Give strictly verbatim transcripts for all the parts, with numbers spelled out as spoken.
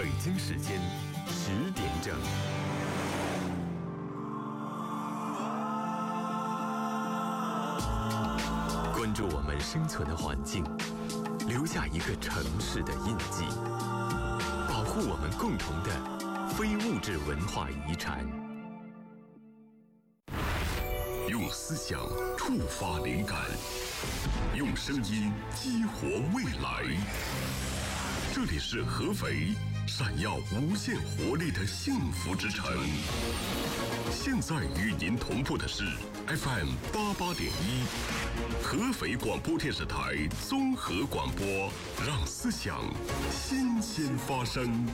北京时间十点整。关注我们生存的环境，留下一个城市的印记，保护我们共同的非物质文化遗产。用思想触发灵感，用声音激活未来。这里是合肥，闪耀无限活力的幸福之城。现在与您同步的是 F M 八八点一，合肥广播电视台综合广播，让思想新鲜发生。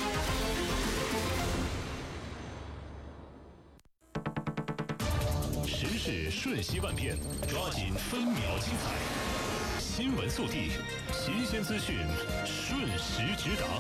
时事瞬息万变，抓紧分秒精彩。新闻速递，新鲜资讯，瞬时直达。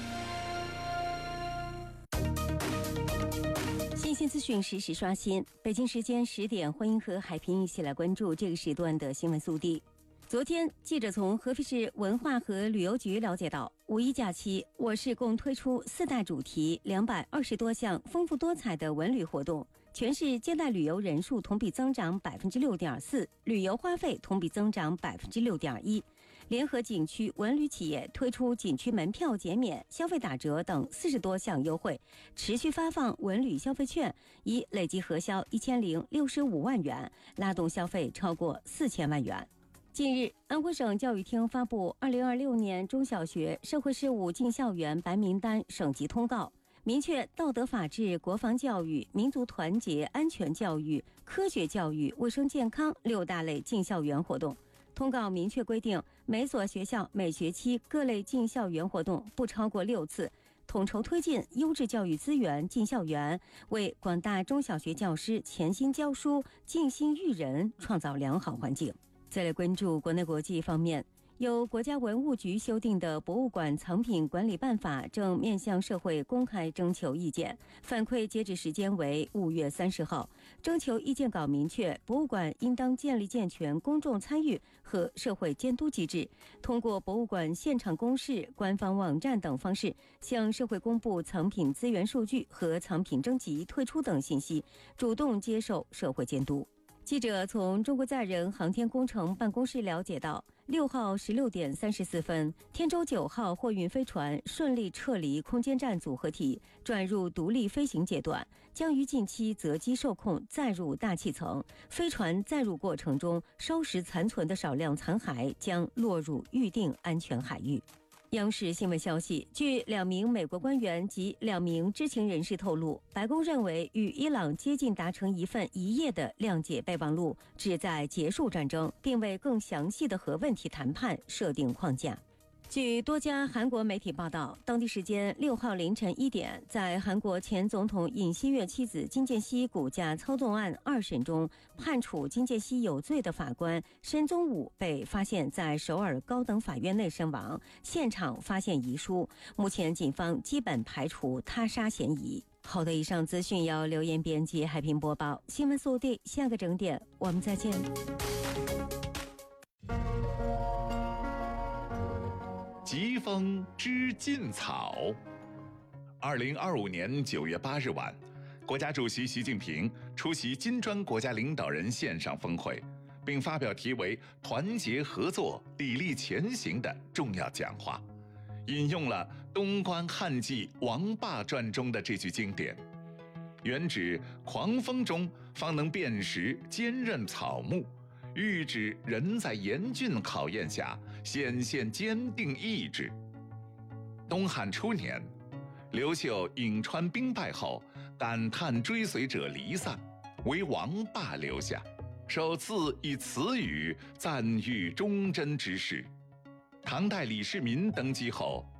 新鲜资讯实时刷新。北京时间十点，欢迎和海平一起来关注这个时段的新闻速递。昨天，记者从合肥市文化和旅游局了解到，五一假期，我市共推出四大主题、两百二十多项丰富多彩的文旅活动。全市接待旅游人数同比增长百分之六点四，旅游花费同比增长百分之六点一。联合景区文旅企业推出景区门票减免、消费打折等四十多项优惠，持续发放文旅消费券，已累计核销一千零六十五万元，拉动消费超过四千万元。近日，安徽省教育厅发布二零二六年中小学社会事务进校园白名单省级通告，明确道德法治、国防教育、民族团结、安全教育、科学教育、卫生健康六大类进校园活动。通告明确规定，每所学校每学期各类进校园活动不超过六次，统筹推进优质教育资源进校园，为广大中小学教师潜心教书、静心育人创造良好环境。再来关注国内国际方面，由国家文物局修订的《博物馆藏品管理办法》正面向社会公开征求意见，反馈截止时间为五月三十号。征求意见稿明确，博物馆应当建立健全公众参与和社会监督机制，通过博物馆现场公示、官方网站等方式，向社会公布藏品资源数据和藏品征集、退出等信息，主动接受社会监督。记者从中国载人航天工程办公室了解到，六号十六点三十四分，天舟九号货运飞船顺利撤离空间站组合体，转入独立飞行阶段，将于近期择机受控载入大气层。飞船载入过程中，烧蚀残存的少量残骸将落入预定安全海域。央视新闻消息，据两名美国官员及两名知情人士透露，白宫认为与伊朗接近达成一份一页的谅解备忘录，旨在结束战争，并为更详细的核问题谈判设定框架。据多家韩国媒体报道，当地时间六号凌晨一点，在韩国前总统尹锡悦妻子金建熙股价操纵案二审中，判处金建熙有罪的法官申宗武被发现在首尔高等法院内身亡，现场发现遗书。目前警方基本排除他杀嫌疑。好的，以上资讯由留言编辑海平播报，新闻速递，下个整点我们再见。 疾风知劲草。二零二五年九月八日晚，国家主席习近平出席金砖国家领导人线上峰会，并发表题为“团结合作，砥砺前行”的重要讲话，引用了东关汉记《王霸传》中的这句经典，原指狂风中方能辨识坚韧草木，喻指人在严峻考验下显现坚定意志。东汉初年，刘秀颍川兵败后，感叹追随者离散，为王霸留下，首次以此语赞誉忠贞之士。唐代李世民登基后，